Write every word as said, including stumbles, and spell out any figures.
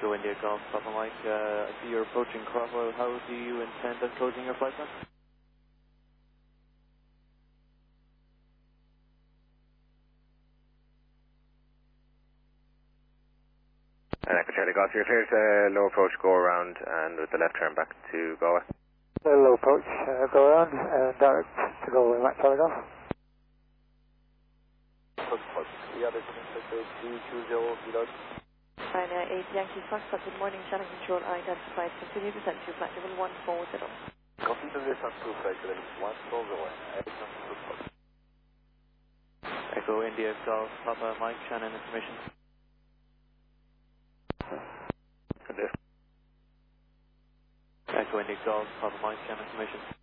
Echo India Golf, Papa Mike. Uh, I see you're approaching Cromwell. How do you intend on closing your flight then? And Echo Charlie Golf, you're clear to low approach, go around, and with the left turn back to Galway. Low approach, uh, go around, and direct to Galway, Max Charlie Golf. The other two two zero, reload. Ryanair eight Yankee Foxtrot, good morning, channel control identified, continue descent to flight level one four zero. Copy the descent to flight level one four zero. Echo India Golf, Papa Mike, Shannon information. Echo India Golf, Papa Mike, Shannon information.